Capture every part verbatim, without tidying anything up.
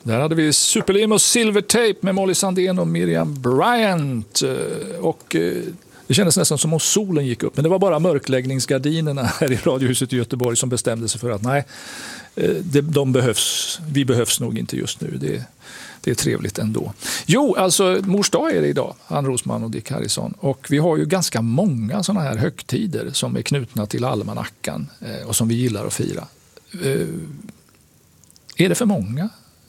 Där hade vi Superlim och Silvertape med Molly Sandén och Miriam Bryant. Och det kändes nästan som om solen gick upp. Men det var bara mörkläggningsgardinerna här i Radiohuset i Göteborg som bestämde sig för att nej, de behövs, vi behövs nog inte just nu. Det, det är trevligt ändå. Jo, alltså mors dag är det idag, Ann Rosman och Dick Harrison. Och vi har ju ganska många sådana här högtider som är knutna till almanackan och som vi gillar att fira. Är det för många?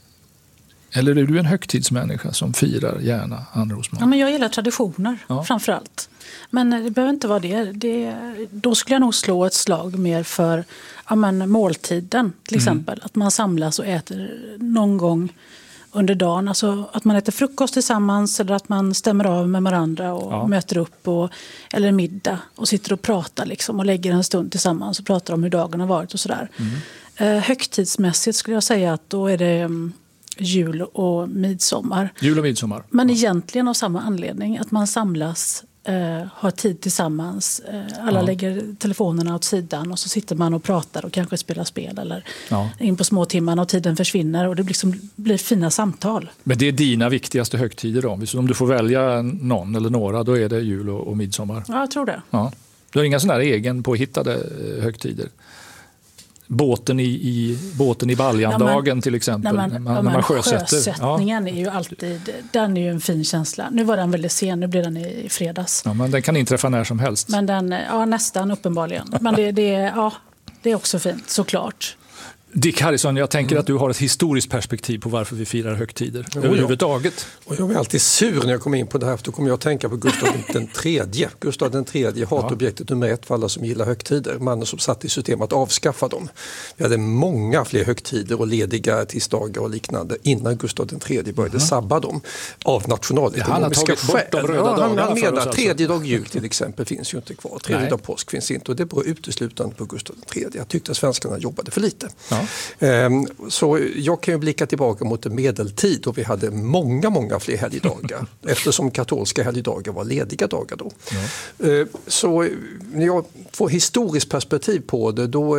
Eller är du en högtidsmänniska som firar gärna, Ann Rosman? Ja, men jag gillar traditioner, ja. Framför allt. Men det behöver inte vara det. det. Då skulle jag nog slå ett slag mer för ja, men, måltiden, till exempel. Mm. Att man samlas och äter någon gång under dagen. Alltså att man äter frukost tillsammans eller att man stämmer av med varandra och ja. möter upp. Och, eller middag och sitter och pratar liksom, och lägger en stund tillsammans och pratar om hur dagen har varit och sådär. Mm. Eh, högtidsmässigt skulle jag säga att då är det um, jul och midsommar. Jul och midsommar. Men ja. egentligen av samma anledning. Att man samlas, eh, har tid tillsammans. Eh, alla ja. lägger telefonerna åt sidan och så sitter man och pratar och kanske spelar spel. Eller ja. in på små timmarna och tiden försvinner. Och det liksom blir fina samtal. Men det är dina viktigaste högtider då? Om du får välja någon eller några, då är det jul och, och midsommar? Ja, jag tror det. Ja. Du har inga sådana här egen påhittade högtider? Båten i, i, båten i Baljandagen ja, till exempel. När man, när man, när man sjösätter. Sjösättningen ja. är ju alltid, den är ju en fin känsla. Nu var den väldigt sen, nu blir den i fredags. Ja, men den kan inträffa när som helst. Men den, ja nästan uppenbarligen. Men det, det, ja, det är också fint, såklart. Dick Harrison, jag tänker mm. att du har ett historiskt perspektiv på varför vi firar högtider jo, överhuvudtaget. Och jag är alltid sur när jag kommer in på det här, för då kommer jag att tänka på Gustav den tredje. Gustav den tredje, hatobjektet nummer ett för alla som gillar högtider. Mannen som satt i system att avskaffa dem. Vi hade många fler högtider och lediga tisdagar och liknande innan Gustav den tredje började mm. sabba dem av nationalekonomiska skäl. Ja, han, han menar, tredje dag jul till exempel finns ju inte kvar. Tredje Nej. dag påsk finns inte, och det beror uteslutande på Gustav den tredje. Jag tyckte att svenskarna jobbade för lite. Ja. Så jag kan ju blicka tillbaka mot en medeltid och vi hade många, många fler helgdagar eftersom katolska helgdagar var lediga dagar då. Ja. Så när jag får historiskt perspektiv på det, då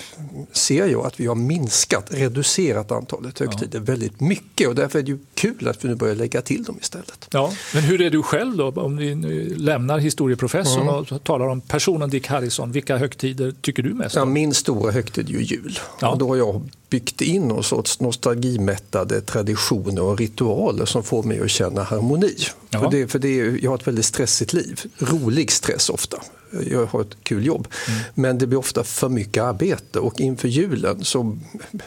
ser jag att vi har minskat, reducerat antalet högtider ja. väldigt mycket, och därför är det ju kul att vi nu börjar lägga till dem istället. Ja, men hur är du själv då, om vi nu lämnar historieprofessorn mm. och talar om personen Dick Harrison, vilka högtider tycker du mest om? Ja, min stora högtid är ju jul. Ja. Och då har jag byggt in någon sorts nostalgimättade traditioner och ritualer som får mig att känna harmoni. Ja. För det, för det, jag har ett väldigt stressigt liv, rolig stress ofta. Jag har ett kul jobb. Mm. Men det blir ofta för mycket arbete, och inför julen så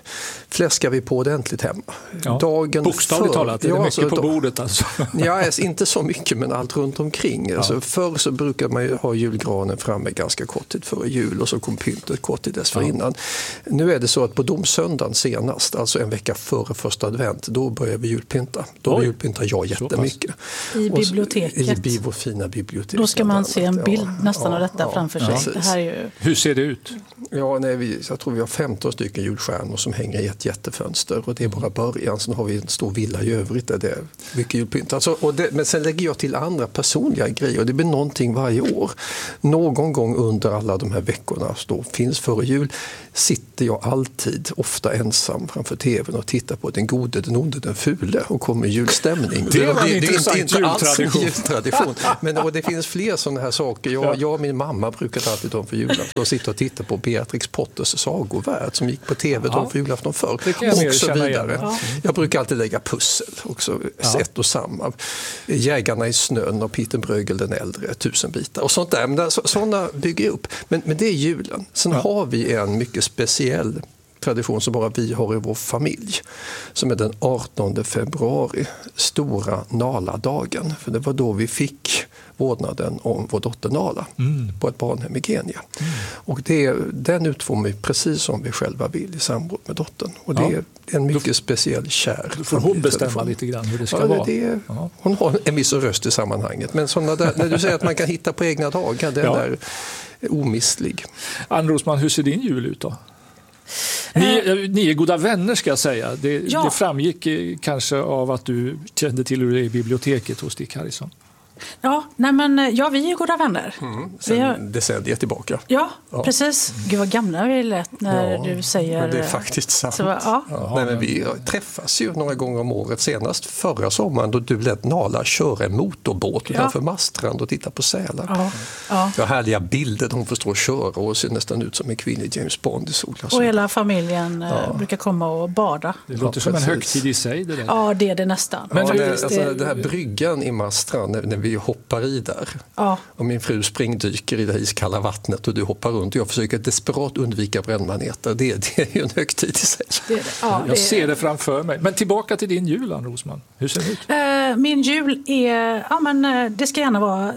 fläskar vi på ordentligt hemma. Ja. Dagen bokstavligt talat, är det ja, mycket alltså, på bordet alltså? Ja, alltså, inte så mycket, men allt runt omkring. Ja. Alltså, förr så brukar man ju ha julgranen framme ganska kort tid före jul, och så kom pyntet kort tid dessförinnan. Ja. Nu är det så att på domsöndagen senast, alltså en vecka före första advent, då börjar vi julpynta. Då Oj. julpyntar jag jättemycket. I biblioteket? I vår fina bibliotek. Då ska man se en bild ja. nästan ja. detta ja, framför sig. Ja. Det här är ju... Hur ser det ut? Ja, nej, vi, jag tror vi har femton stycken julstjärnor som hänger i ett jättefönster, och det är bara början. Sen har vi en stor villa i övrigt där det är mycket julpynt. Alltså, och det, men sen lägger jag till andra personliga grejer, och det blir någonting varje år. Någon gång under alla de här veckorna då finns före jul sitter jag alltid, ofta ensam framför tvn och tittar på Den gode, den onde, den fule, och kommer i julstämning. Det var en det, intressant det, det, jultradition. Alls en jultradition. Men och det finns fler sådana här saker. Jag, jag och min mamma brukade alltid om för julafton och sitta och titta på Beatrix Potters sagovärld som gick på tv ja. för julafton förr. Och så vidare. Ja. Jag brukar alltid lägga pussel också, ja. ett och samma. Jägarna i snön och Peter Bruegel den äldre, tusen bitar och sånt där. Men där, så, sådana bygger jag upp. Men, men det är julen. Sen ja. har vi en mycket speciell tradition som bara vi har i vår familj, som är den artonde februari, stora Nala-dagen. För det var då vi fick vårdnaden om vår dotter Nala mm. på ett barnhem i Kenya. Mm. Och det, den utformar vi precis som vi själva vill i samråd med dottern. Och det ja. är en mycket då, speciell kär. Då får hon bestämma lite grann hur det ska ja, vara. Det, ja. Hon har en viss röst i sammanhanget. Men såna där, när du säger att man kan hitta på egna dagar, det ja. är omistlig. Ann Rosman, hur ser din jul ut då? Ni, ni är goda vänner ska jag säga. Det, ja. det framgick kanske av att du kände till hur det är i biblioteket hos Dick Harrison. Ja, nej men, ja, vi är goda vänner. Mm, sen vi har... decennier tillbaka. Ja, ja, precis. Gud vad gamla vi lät när ja, du säger... Men det är faktiskt sant. Så, ja. Ja, nej, men vi träffas ju några gånger om året. Senast förra sommaren då du lät Nala köra en motorbåt ja. utanför Mastrand och titta på sälar. Ja. Ja. Jag har härliga bilder. De förstår köra och ser nästan ut som en kvinna i James Bond i solglasögon. Och hela familjen ja. brukar komma och bada. Det låter ja, som en högtid i sig. Det där. Ja, det är det nästan. Men ja, det, alltså, det... det här bryggan i Mastrand när, när vi hoppar i där. Ja. Och min fru springdyker i det iskalla vattnet och du hoppar runt. Och jag försöker desperat undvika brännmaneter. Det, det är ju en högtid i sig. Det det. Ja, jag det ser det framför mig. Men tillbaka till din jul, Ann Rosman. Hur ser det ut? Uh, min jul är... Ja, men det ska gärna vara...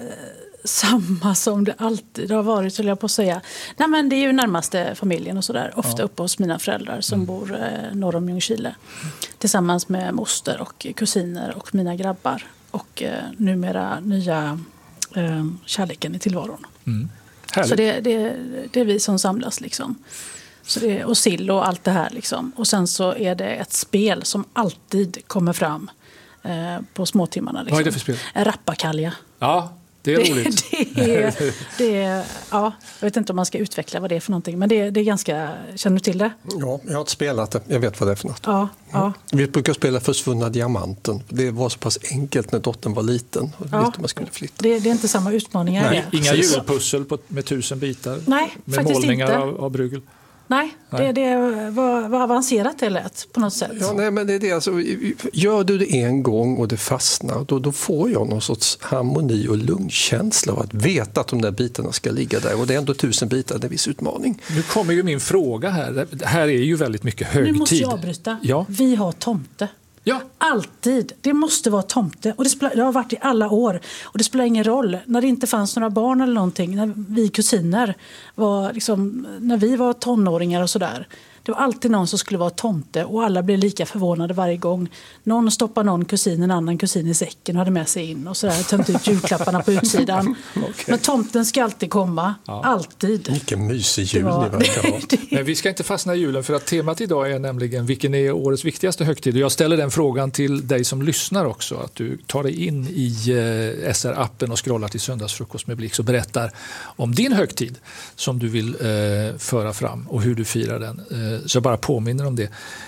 samma som det alltid har varit, skulle jag på att säga. Nej, men det är ju närmaste familjen och sådär. Ofta ja. uppe hos mina föräldrar som mm. bor eh, norr om Ljungskile. Mm. Tillsammans med moster och kusiner och mina grabbar. Och eh, numera nya eh, kärleken i tillvaron. Mm. Så det, det, det är vi som samlas liksom. Så det, och sill och allt det här liksom. Och sen så är det ett spel som alltid kommer fram eh, på småtimmarna. Liksom. Vad är det för spel? En rappakalja. Ja. Det är roligt. Det, det, är, det är, ja, jag vet inte om man ska utveckla vad det är för någonting. Men det, det är ganska... Känner du till det? Ja, jag har inte spelat det. Jag vet vad det är för något. Ja, ja. Vi brukar spela Försvunna diamanten. Det var så pass enkelt när dottern var liten. Och ja. man skulle flytta. Det, det är inte samma utmaningar. Nej, inga julpussel på, med tusen bitar. Nej, med faktiskt målningar inte. Av, av Brugel. Nej, nej. Det, det var, var avancerat det lät på något sätt. Ja, nej, men det är det. Alltså, gör du det en gång och det fastnar, då, då får jag någon sorts harmoni och lugnkänsla av att veta att de där bitarna ska ligga där. Och det är ändå tusen bitar, det är en viss utmaning. Nu kommer ju min fråga här. Det här är ju väldigt mycket högtid. Nu måste jag avbryta. Ja. Vi har tomte. Ja. Alltid. Det måste vara tomte. Och det, spelar, det har varit i alla år. Och det spelar ingen roll. När det inte fanns några barn eller någonting. När vi kusiner var liksom, när vi var tonåringar och sådär. Det var alltid någon som skulle vara tomte. Och alla blev lika förvånade varje gång. Någon stoppade någon kusin, en annan kusin i säcken och hade med sig in. Och sådär, tömt ut julklapparna på utsidan. Okay. Men tomten ska alltid komma. Ja. Alltid. Vilken mysig jul var, ni verkar ha. Men vi ska inte fastna i julen, för att temat idag är nämligen vilken är årets viktigaste högtid. Och jag ställer den frågan till dig som lyssnar också. Att du tar dig in i eh, S R-appen och scrollar till Söndagsfrukost med Blix och berättar om din högtid som du vill eh, föra fram och hur du firar den. Eh, Så jag bara påminner om det.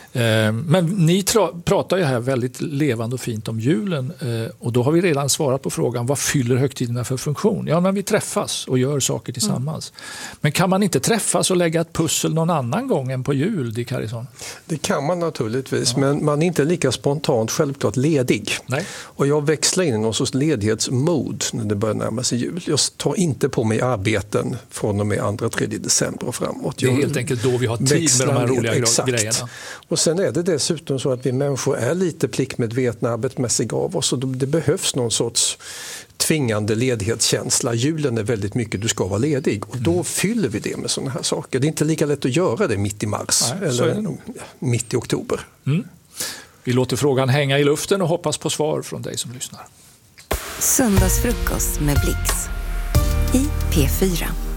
Men ni tra- pratar ju här väldigt levande och fint om julen. Och då har vi redan svarat på frågan, vad fyller högtiderna för funktion? Ja, men vi träffas och gör saker tillsammans. Mm. Men kan man inte träffas och lägga ett pussel någon annan gång än på jul, Dick Harrison? Det kan man naturligtvis, ja. Men man är inte lika spontant självklart ledig. Nej. Och jag växlar in i någon sorts ledighetsmode när det börjar närma sig jul. Jag tar inte på mig arbeten från och med andra tredje december och framåt. Det är helt enkelt då vi har tid med de här roliga exakt. grejerna. Och sen är det dessutom så att vi människor är lite pliktmedvetna arbetsmässiga av oss, och det behövs någon sorts tvingande ledighetskänsla. Julen är väldigt mycket du ska vara ledig, och då mm. fyller vi det med sådana här saker. Det är inte lika lätt att göra det mitt i mars. Nej, eller mitt i oktober. Mm. Vi låter frågan hänga i luften och hoppas på svar från dig som lyssnar. Söndagsfrukost med Blix i P fyra.